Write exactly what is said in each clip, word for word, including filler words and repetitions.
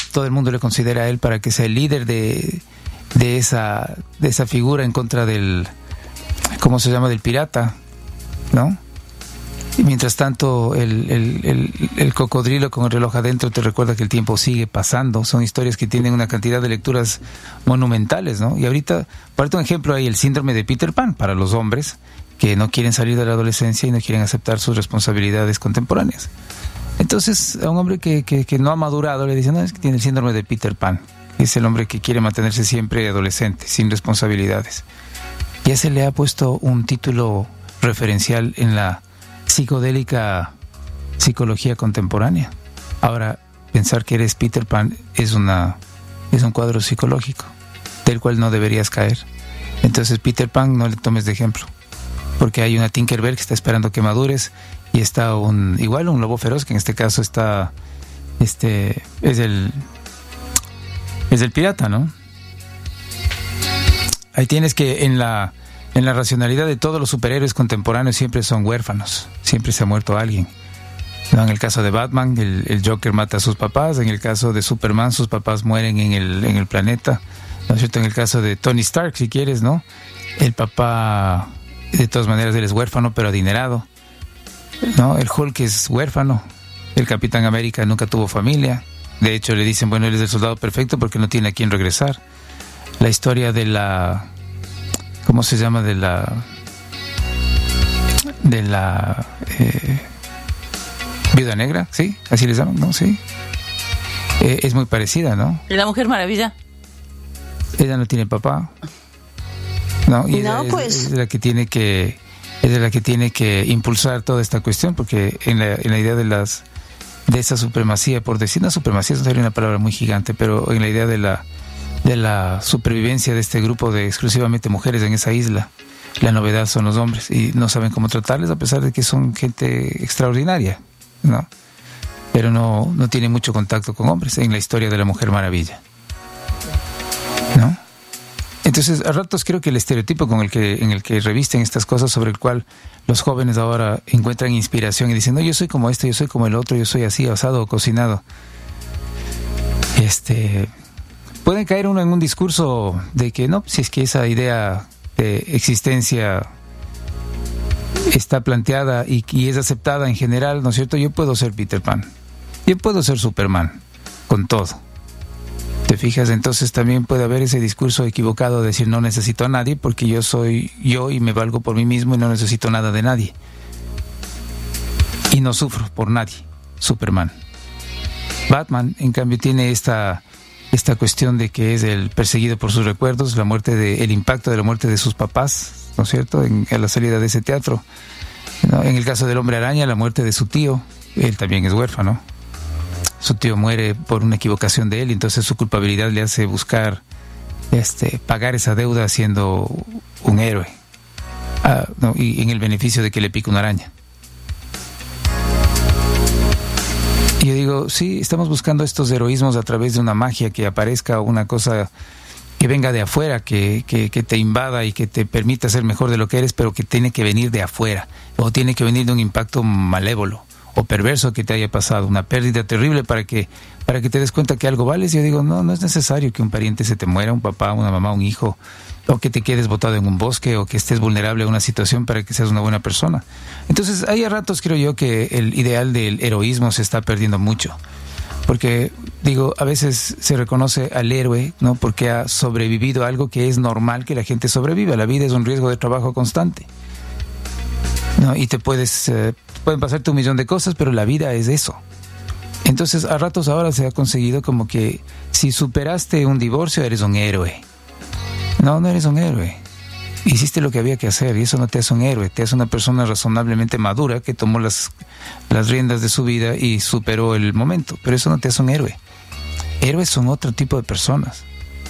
todo el mundo le considera a él para que sea el líder de, de esa de esa figura en contra del, ¿cómo se llama?, del pirata, ¿no? Y mientras tanto el, el, el, el cocodrilo con el reloj adentro te recuerda que el tiempo sigue pasando. Son historias que tienen una cantidad de lecturas monumentales, ¿no? Y ahorita, por un ejemplo, hay el síndrome de Peter Pan para los hombres que no quieren salir de la adolescencia y no quieren aceptar sus responsabilidades contemporáneas. Entonces, a un hombre que, que, que no ha madurado le dicen, no, es que tiene el síndrome de Peter Pan. Es el hombre que quiere mantenerse siempre adolescente, sin responsabilidades. Ya se le ha puesto un título referencial en la psicodélica psicología contemporánea. Ahora, pensar que eres Peter Pan es una es un cuadro psicológico del cual no deberías caer. Entonces, Peter Pan no le tomes de ejemplo, porque hay una Tinkerbell que está esperando que madures y está un igual un lobo feroz, que en este caso está este es el es el pirata, ¿no? Ahí tienes que en la en la racionalidad de todos los superhéroes contemporáneos siempre son huérfanos, siempre se ha muerto alguien, ¿no? En el caso de Batman, el, el Joker mata a sus papás. En el caso de Superman, sus papás mueren en el en el planeta, ¿no es cierto? En el caso de Tony Stark, si quieres, ¿no? El papá, de todas maneras, él es huérfano, pero adinerado, ¿no? El Hulk es huérfano. El Capitán América nunca tuvo familia. De hecho, le dicen, bueno, él es el soldado perfecto porque no tiene a quién regresar. La historia de la... ¿Cómo se llama? De la... De la... Eh, Viuda Negra, ¿sí? Así les llaman, ¿no? Sí. Eh, es muy parecida, ¿no? ¿Y la Mujer Maravilla? Ella no tiene papá, ¿no? Y no, ella pues... es, es la que tiene que... es la que tiene que impulsar toda esta cuestión, porque en la, en la idea de las de esa supremacía, por decir, no supremacía, eso sería una palabra muy gigante, pero en la idea de la de la supervivencia de este grupo de exclusivamente mujeres en esa isla, la novedad son los hombres y no saben cómo tratarles a pesar de que son gente extraordinaria, ¿no? Pero no, no tienen mucho contacto con hombres en la historia de la Mujer Maravilla, ¿no? Entonces, a ratos creo que el estereotipo con el que en el que revisten estas cosas, sobre el cual los jóvenes ahora encuentran inspiración y dicen, no, yo soy como este, yo soy como el otro, yo soy así, asado o cocinado, este, pueden caer uno en un discurso de que no, si es que esa idea de existencia está planteada y, y es aceptada en general, ¿no es cierto? Yo puedo ser Peter Pan, yo puedo ser Superman, con todo. ¿Te fijas? Entonces también puede haber ese discurso equivocado de decir no necesito a nadie porque yo soy yo y me valgo por mí mismo y no necesito nada de nadie. Y no sufro por nadie. Superman. Batman, en cambio, tiene esta, esta cuestión de que es el perseguido por sus recuerdos, la muerte de, el impacto de la muerte de sus papás, ¿no es cierto?, en, a la salida de ese teatro, ¿no? En el caso del Hombre Araña, la muerte de su tío, él también es huérfano. Su tío muere por una equivocación de él, entonces su culpabilidad le hace buscar este, pagar esa deuda siendo un héroe, ah, no, y en el beneficio de que le pique una araña. Y yo digo, sí, estamos buscando estos heroísmos a través de una magia, que aparezca una cosa que venga de afuera, que, que, que te invada y que te permita ser mejor de lo que eres, pero que tiene que venir de afuera, o tiene que venir de un impacto malévolo o perverso que te haya pasado, una pérdida terrible para que para que te des cuenta que algo vales. Yo digo, no, no es necesario que un pariente se te muera, un papá, una mamá, un hijo, o que te quedes botado en un bosque, o que estés vulnerable a una situación para que seas una buena persona. Entonces, hay a ratos, creo yo, que el ideal del heroísmo se está perdiendo mucho, porque, digo, a veces se reconoce al héroe, ¿no?, porque ha sobrevivido a algo que es normal que la gente sobreviva. La vida es un riesgo de trabajo constante, ¿no? Y te puedes, eh, pueden pasarte un millón de cosas, pero la vida es eso. Entonces, a ratos ahora se ha conseguido como que si superaste un divorcio, eres un héroe. No, no eres un héroe. Hiciste lo que había que hacer y eso no te hace un héroe. Te hace una persona razonablemente madura que tomó las, las riendas de su vida y superó el momento. Pero eso no te hace un héroe. Héroes son otro tipo de personas.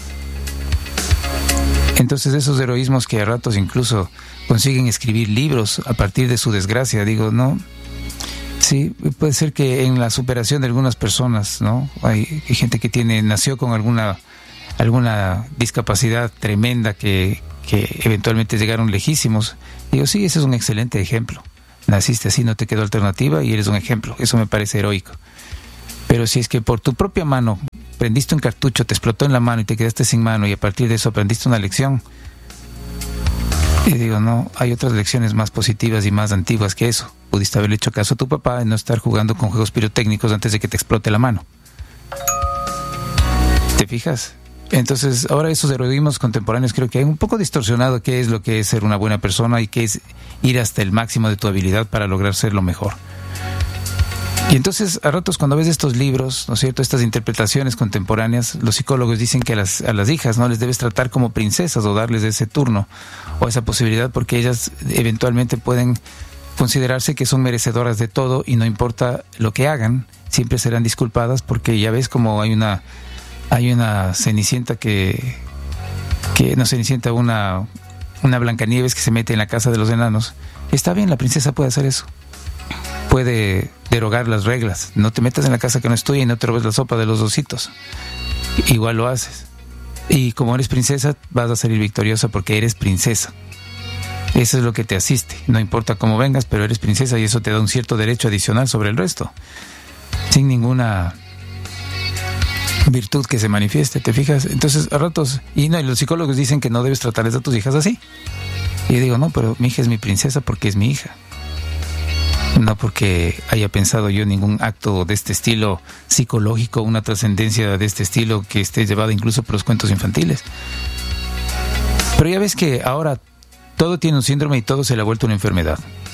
Entonces, esos heroísmos que a ratos incluso consiguen escribir libros a partir de su desgracia, digo, no, sí, puede ser que en la superación de algunas personas, ¿no? Hay, hay gente que tiene, nació con alguna alguna discapacidad tremenda que, que eventualmente llegaron lejísimos. Digo, sí, ese es un excelente ejemplo. Naciste así, no te quedó alternativa y eres un ejemplo. Eso me parece heroico. Pero si es que por tu propia mano prendiste un cartucho, te explotó en la mano y te quedaste sin mano y a partir de eso aprendiste una lección. Y digo, no, hay otras lecciones más positivas y más antiguas que eso. Pudiste haberle hecho caso a tu papá y no estar jugando con juegos pirotécnicos antes de que te explote la mano. ¿Te fijas? Entonces, ahora esos heroísmos contemporáneos creo que hay un poco distorsionado qué es lo que es ser una buena persona y qué es ir hasta el máximo de tu habilidad para lograr ser lo mejor. Y entonces, a ratos cuando ves estos libros, ¿no es cierto?, estas interpretaciones contemporáneas, los psicólogos dicen que a las, a las hijas no les debes tratar como princesas o darles ese turno o esa posibilidad porque ellas eventualmente pueden considerarse que son merecedoras de todo y no importa lo que hagan, siempre serán disculpadas porque ya ves como hay una hay una cenicienta que, que no cenicienta, una, una Blancanieves que se mete en la casa de los enanos. Está bien, la princesa puede hacer eso. Puede derogar las reglas. No te metas en la casa que no es tuya y no te robes la sopa de los ositos. Igual lo haces. Y como eres princesa, vas a salir victoriosa porque eres princesa. Eso es lo que te asiste. No importa cómo vengas, pero eres princesa y eso te da un cierto derecho adicional sobre el resto. Sin ninguna virtud que se manifieste, ¿te fijas? Entonces, a ratos... Y no, y los psicólogos dicen que no debes tratarles a tus hijas así. Y yo digo, no, pero mi hija es mi princesa porque es mi hija. No porque haya pensado yo ningún acto de este estilo psicológico, una trascendencia de este estilo que esté llevada incluso por los cuentos infantiles. Pero ya ves que ahora todo tiene un síndrome y todo se le ha vuelto una enfermedad.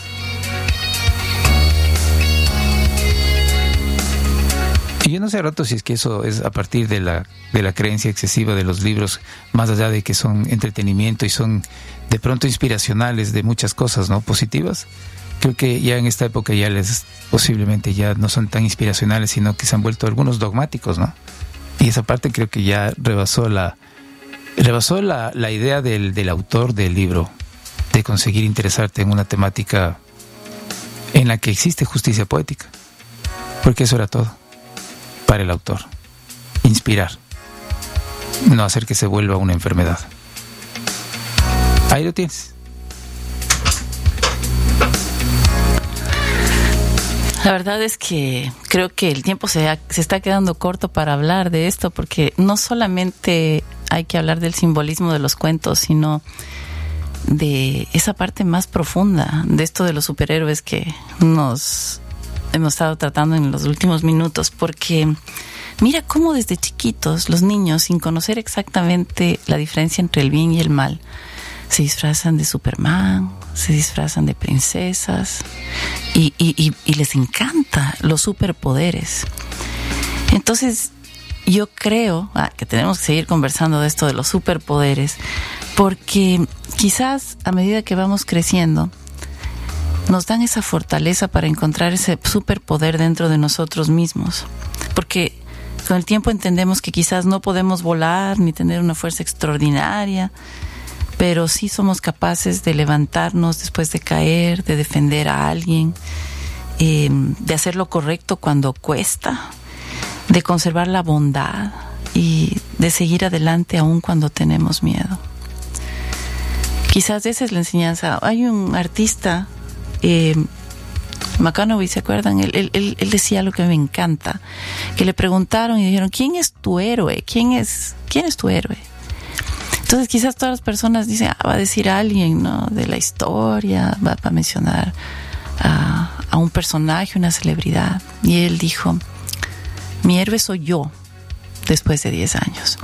Y yo no sé a rato si es que eso es a partir de la, de la creencia excesiva de los libros, más allá de que son entretenimiento y son de pronto inspiracionales de muchas cosas, ¿no?, positivas. Creo que ya en esta época ya les posiblemente ya no son tan inspiracionales, sino que se han vuelto algunos dogmáticos, ¿no? Y esa parte creo que ya rebasó la rebasó la, la idea del, del autor del libro de conseguir interesarte en una temática en la que existe justicia poética. Porque eso era todo para el autor. Inspirar. No hacer que se vuelva una enfermedad. Ahí lo tienes. La verdad es que creo que el tiempo se, ha, se está quedando corto para hablar de esto, porque no solamente hay que hablar del simbolismo de los cuentos, sino de esa parte más profunda de esto de los superhéroes que nos hemos estado tratando en los últimos minutos, porque mira cómo desde chiquitos los niños, sin conocer exactamente la diferencia entre el bien y el mal, se disfrazan de Superman, se disfrazan de princesas y, y, y, y les encanta los superpoderes. Entonces yo creo ah, que tenemos que seguir conversando de esto de los superpoderes, porque quizás a medida que vamos creciendo nos dan esa fortaleza para encontrar ese superpoder dentro de nosotros mismos, porque con el tiempo entendemos que quizás no podemos volar ni tener una fuerza extraordinaria, pero sí somos capaces de levantarnos después de caer, de defender a alguien, eh, de hacer lo correcto cuando cuesta, de conservar la bondad y de seguir adelante aún cuando tenemos miedo. Quizás esa es la enseñanza. Hay un artista, eh, McConaughey, ¿se acuerdan? Él, él, él, él decía algo que me encanta, que le preguntaron y dijeron, ¿quién es tu héroe? ¿Quién es, quién es tu héroe? Entonces quizás todas las personas dicen, ah, va a decir a alguien, ¿no?, de la historia, va a mencionar a, a un personaje, una celebridad. Y él dijo, mi héroe soy yo después de diez años.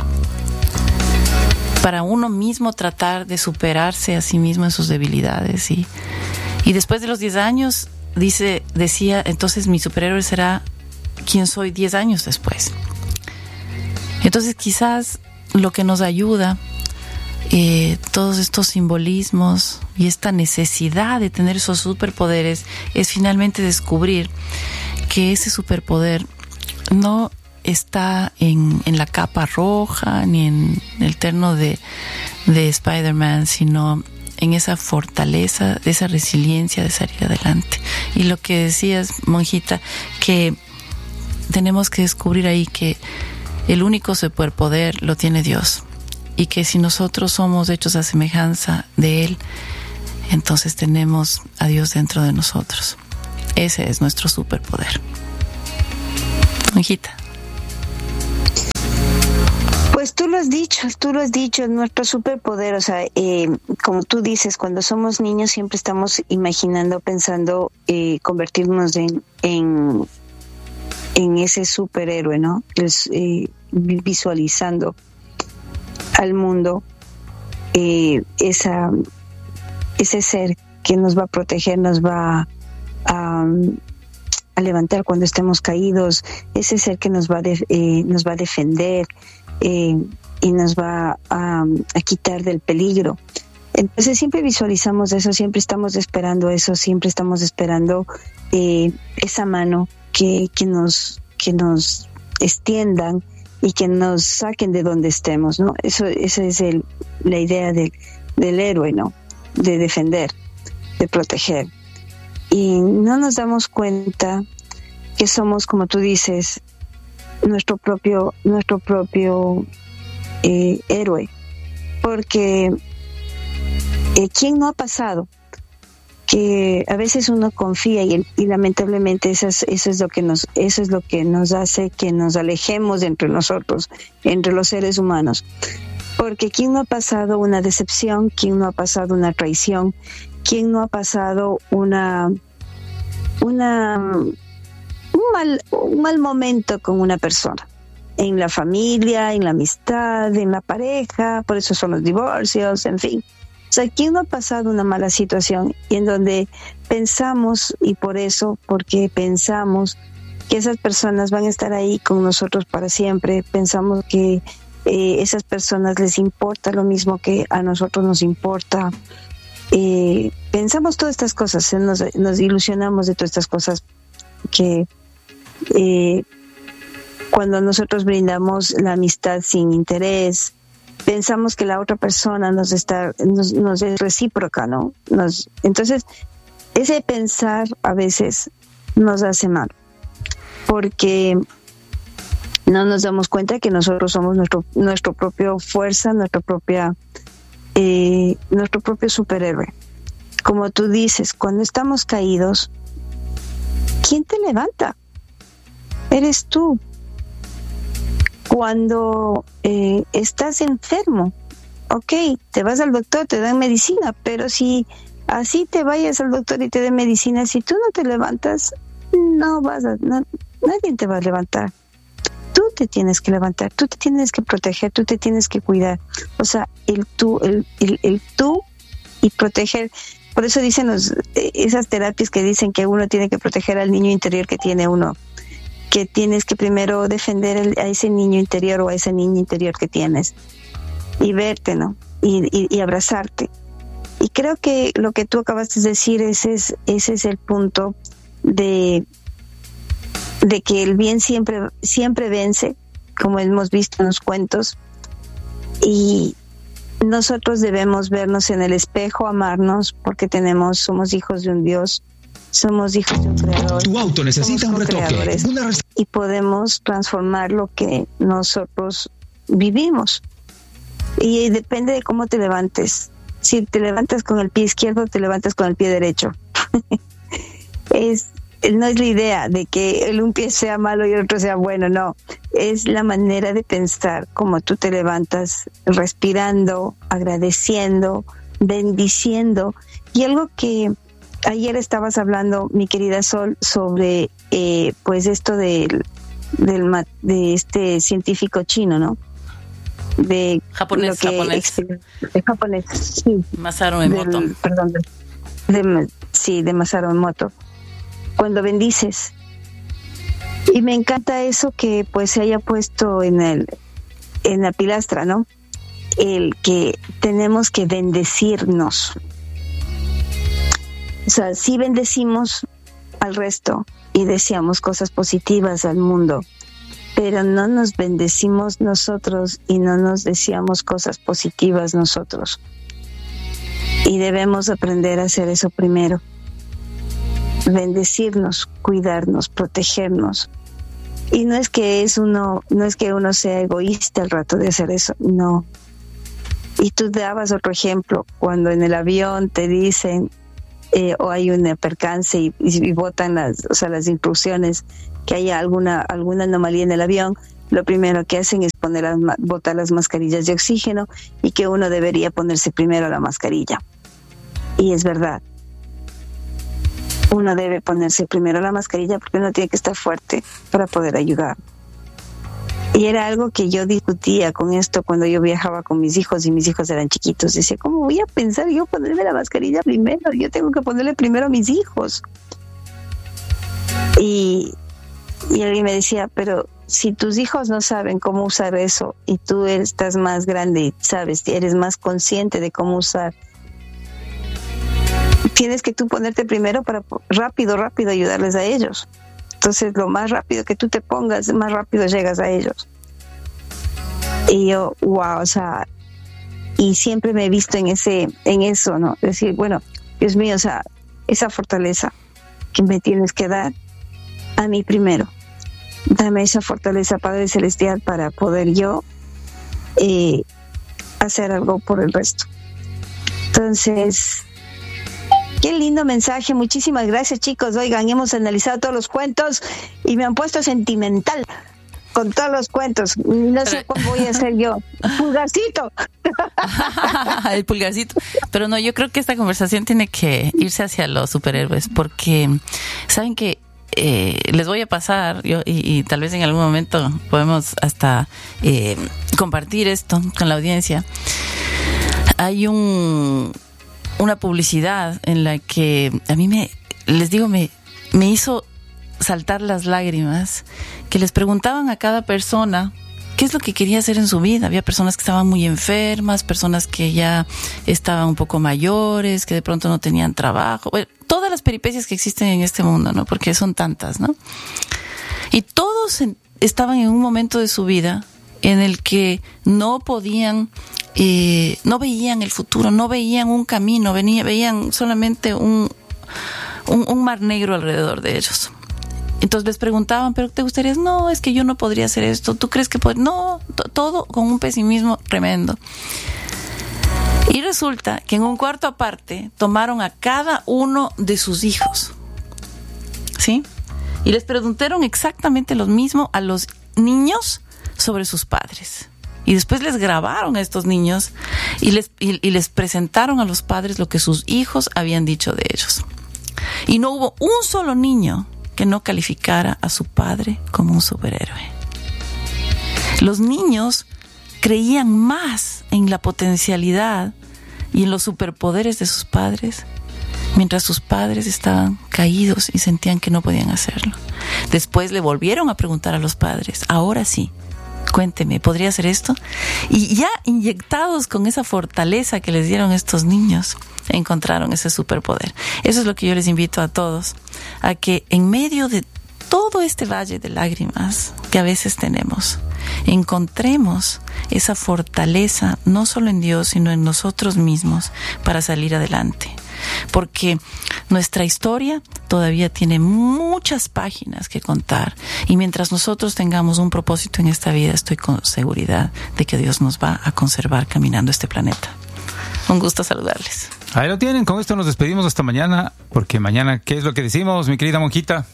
Para uno mismo tratar de superarse a sí mismo en sus debilidades. Y, y después de los diez años, dice, decía, entonces mi superhéroe será quien soy diez años después. Entonces quizás lo que nos ayuda, Eh, todos estos simbolismos y esta necesidad de tener esos superpoderes, es finalmente descubrir que ese superpoder no está en, en la capa roja ni en el terno de, de Spider-Man, sino en esa fortaleza, de esa resiliencia de salir adelante. Y lo que decías, monjita, que tenemos que descubrir ahí que el único superpoder lo tiene Dios. Y que si nosotros somos hechos a semejanza de Él, entonces tenemos a Dios dentro de nosotros. Ese es nuestro superpoder. Monjita. tú lo has dicho, tú lo has dicho, nuestro superpoder, o sea, eh, como tú dices, cuando somos niños siempre estamos imaginando, pensando eh, convertirnos en, en, en ese superhéroe, ¿no? Es, eh, visualizando al mundo eh, esa, ese ser que nos va a proteger, nos va a, a levantar cuando estemos caídos, ese ser que nos va a, de, eh, nos va a defender, Eh, y nos va a, a quitar del peligro. Entonces siempre visualizamos eso, siempre estamos esperando eso, siempre estamos esperando eh, esa mano que, que nos que nos extiendan y que nos saquen de donde estemos, ¿no? Eso, esa es el, la idea del, del héroe, ¿no? De defender, de proteger. Y no nos damos cuenta que somos, como tú dices, nuestro propio nuestro propio eh, héroe, porque eh, ¿quién no ha pasado que a veces uno confía y, y lamentablemente eso es, eso es lo que nos eso es lo que nos hace que nos alejemos de entre nosotros, entre los seres humanos? Porque ¿quién no ha pasado una decepción? ¿Quién no ha pasado una traición? ¿Quién no ha pasado una una un mal, un mal momento con una persona? En la familia, en la amistad, en la pareja, por eso son los divorcios, en fin. O sea, ¿quién no ha pasado una mala situación y en donde pensamos, y por eso, porque pensamos que esas personas van a estar ahí con nosotros para siempre, pensamos que eh, esas personas les importa lo mismo que a nosotros nos importa, eh, pensamos todas estas cosas, nos, nos ilusionamos de todas estas cosas que eh, cuando nosotros brindamos la amistad sin interés, pensamos que la otra persona nos está nos, nos es recíproca, ¿no? Nos, entonces, ese pensar a veces nos hace mal, porque no nos damos cuenta que nosotros somos nuestro nuestro propio fuerza, nuestra propia eh, nuestro propio superhéroe. Como tú dices, cuando estamos caídos, ¿quién te levanta? Eres tú. Cuando eh, estás enfermo, ok, te vas al doctor, te dan medicina, pero si así te vayas al doctor y te den medicina, si tú no te levantas, no vas a, no, nadie te va a levantar. Tú te tienes que levantar, tú te tienes que proteger, tú te tienes que cuidar. O sea, el tú, el, el, el tú y proteger. Por eso dicen los, esas terapias que dicen que uno tiene que proteger al niño interior que tiene uno, que tienes que primero defender el, a ese niño interior o a esa niña interior que tienes y verte, ¿no? Y, y, y abrazarte. Y creo que lo que tú acabas de decir, ese es, ese es el punto de, de que el bien siempre, siempre vence, como hemos visto en los cuentos, y nosotros debemos vernos en el espejo, amarnos, porque tenemos, somos hijos de un Dios, somos hijos de un creador. Tu auto necesita un retoque. Una res- y podemos transformar lo que nosotros vivimos. Y depende de cómo te levantes. Si te levantas con el pie izquierdo, te levantas con el pie derecho. es no es la idea de que el un pie sea malo y el otro sea bueno, no. Es la manera de pensar, como tú te levantas, respirando, agradeciendo, bendiciendo. Y algo que ayer estabas hablando, mi querida Sol, sobre eh, pues esto del, del de este científico chino, ¿no? De japonés, lo que japonés. De japonés, sí. Masaru Emoto. Del, perdón, de, de, sí, de Masaru Emoto. Cuando bendices. Y me encanta eso que pues se haya puesto en el en la pilastra, ¿no? El que tenemos que bendecirnos. O sea, sí bendecimos al resto y deseamos cosas positivas al mundo, pero no nos bendecimos nosotros y no nos deseamos cosas positivas nosotros. Y debemos aprender a hacer eso primero. Bendecirnos, cuidarnos, protegernos. Y no es que es uno, no es que uno sea egoísta al rato de hacer eso, no. Y tú dabas otro ejemplo, cuando en el avión te dicen eh, o hay un percance y, y, y botan las, o sea, las instrucciones, que haya alguna alguna anomalía en el avión, lo primero que hacen es poner las, botar las mascarillas de oxígeno y que uno debería ponerse primero la mascarilla. Y es verdad. Uno debe ponerse primero la mascarilla porque uno tiene que estar fuerte para poder ayudar. Y era algo que yo discutía con esto cuando yo viajaba con mis hijos y mis hijos eran chiquitos. Decía, ¿cómo voy a pensar yo ponerme la mascarilla primero? Yo tengo que ponerle primero a mis hijos. Y, y alguien me decía, pero si tus hijos no saben cómo usar eso y tú estás más grande y sabes, eres más consciente de cómo usar, tienes que tú ponerte primero para rápido, rápido ayudarles a ellos. Entonces, lo más rápido que tú te pongas, más rápido llegas a ellos. Y yo, wow, o sea, y siempre me he visto en ese, en eso, ¿no? Decir, bueno, Dios mío, o sea, esa fortaleza que me tienes que dar a mí primero. Dame esa fortaleza, Padre Celestial, para poder yo eh, hacer algo por el resto. Entonces, qué lindo mensaje, muchísimas gracias, chicos. Oigan, hemos analizado todos los cuentos y me han puesto sentimental con todos los cuentos. No sé cómo voy a hacer yo. Pulgarcito. El pulgarcito. Pero no, yo creo que esta conversación tiene que irse hacia los superhéroes, porque saben que eh, les voy a pasar, yo y, y tal vez en algún momento podemos hasta eh, compartir esto con la audiencia. Hay un una publicidad en la que a mí me, les digo, me, me hizo saltar las lágrimas, que les preguntaban a cada persona qué es lo que quería hacer en su vida. Había personas que estaban muy enfermas, personas que ya estaban un poco mayores, que de pronto no tenían trabajo, bueno, todas las peripecias que existen en este mundo, ¿no? Porque son tantas, ¿no? Y todos en, estaban en un momento de su vida en el que no podían, eh, no veían el futuro, no veían un camino, venía, veían solamente un, un, un mar negro alrededor de ellos. Entonces les preguntaban, ¿pero te gustaría? No, es que yo no podría hacer esto. ¿Tú crees que puedes? No, t- todo con un pesimismo tremendo. Y resulta que en un cuarto aparte tomaron a cada uno de sus hijos, ¿sí? Y les preguntaron exactamente lo mismo a los niños sobre sus padres. Y después les grabaron a estos niños y les, y, y les presentaron a los padres lo que sus hijos habían dicho de ellos. Y no hubo un solo niño que no calificara a su padre como un superhéroe. Los niños creían más en la potencialidad y en los superpoderes de sus padres, mientras sus padres estaban caídos y sentían que no podían hacerlo. Después le volvieron a preguntar a los padres, ahora sí, cuénteme, ¿podría hacer esto? Y ya inyectados con esa fortaleza que les dieron estos niños, encontraron ese superpoder. Eso es lo que yo les invito a todos, a que en medio de todo este valle de lágrimas que a veces tenemos, encontremos esa fortaleza no solo en Dios, sino en nosotros mismos para salir adelante. Porque nuestra historia todavía tiene muchas páginas que contar, y mientras nosotros tengamos un propósito en esta vida, estoy con seguridad de que Dios nos va a conservar caminando este planeta. Un gusto saludarles. Ahí lo tienen, con esto nos despedimos hasta mañana, porque mañana, ¿qué es lo que decimos, mi querida monjita?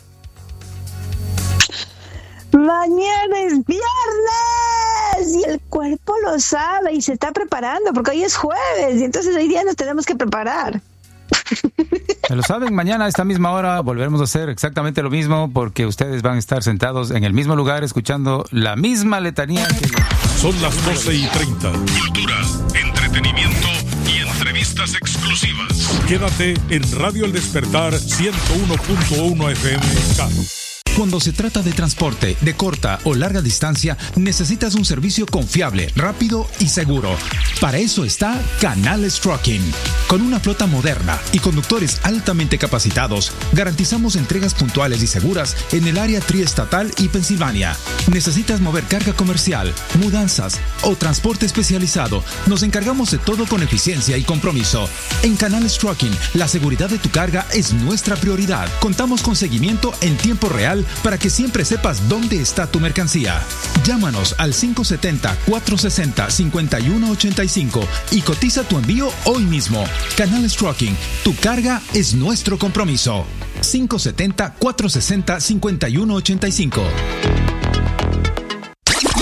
Mañana es viernes y el cuerpo lo sabe y se está preparando, porque hoy es jueves y entonces hoy día nos tenemos que preparar. Ya lo saben, mañana a esta misma hora volveremos a hacer exactamente lo mismo, porque ustedes van a estar sentados en el mismo lugar escuchando la misma letanía que... Son las doce y treinta. Cultura, entretenimiento y entrevistas exclusivas. Quédate en Radio El Despertar ciento uno punto uno F M K. Cuando se trata de transporte de corta o larga distancia, necesitas un servicio confiable, rápido y seguro. Para eso está Canales Trucking. Con una flota moderna y conductores altamente capacitados, garantizamos entregas puntuales y seguras en el área triestatal y Pensilvania. ¿Necesitas mover carga comercial, mudanzas o transporte especializado? Nos encargamos de todo con eficiencia y compromiso. En Canales Trucking, la seguridad de tu carga es nuestra prioridad. Contamos con seguimiento en tiempo real para que siempre sepas dónde está tu mercancía. Llámanos al cinco siete cero, cuatro seis cero, cinco uno ocho cinco y cotiza tu envío hoy mismo. Canales Trucking, tu carga es nuestro compromiso. cinco siete cero, cuatro seis cero, cinco uno ocho cinco.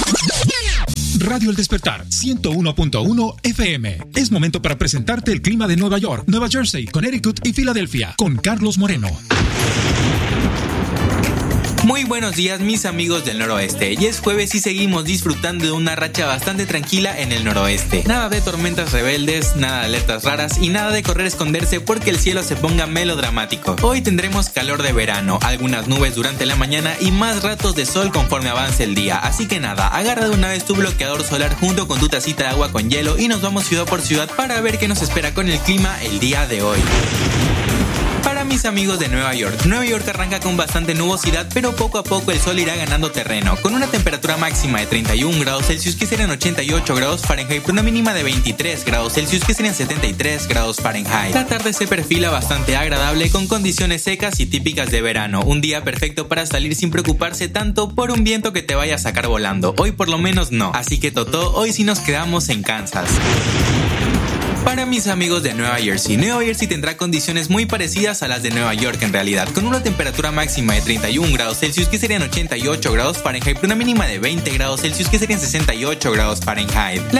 Radio El Despertar, ciento uno punto uno F M. Es momento para presentarte el clima de Nueva York, Nueva Jersey, Connecticut y Filadelfia, con Carlos Moreno. Muy buenos días, mis amigos del noroeste. Y es jueves y seguimos disfrutando de una racha bastante tranquila en el noroeste. Nada de tormentas rebeldes, nada de alertas raras y nada de correr a esconderse porque el cielo se ponga melodramático. Hoy tendremos calor de verano, algunas nubes durante la mañana y más ratos de sol conforme avance el día. Así que nada, agarra de una vez tu bloqueador solar junto con tu tacita de agua con hielo y nos vamos ciudad por ciudad para ver qué nos espera con el clima el día de hoy. Para mis amigos de Nueva York, Nueva York arranca con bastante nubosidad, pero poco a poco el sol irá ganando terreno, con una temperatura máxima de treinta y un grados Celsius que serían ochenta y ocho grados Fahrenheit, por una mínima de veintitrés grados Celsius que serían setenta y tres grados Fahrenheit. La tarde se perfila bastante agradable con condiciones secas y típicas de verano, un día perfecto para salir sin preocuparse tanto por un viento que te vaya a sacar volando. Hoy por lo menos no, así que Totó, hoy sí nos quedamos en Kansas. Para mis amigos de Nueva Jersey, Nueva Jersey tendrá condiciones muy parecidas a las de Nueva York en realidad, con una temperatura máxima de treinta y un grados Celsius que serían ochenta y ocho grados Fahrenheit, por una mínima de veinte grados Celsius que serían sesenta y ocho grados Fahrenheit. La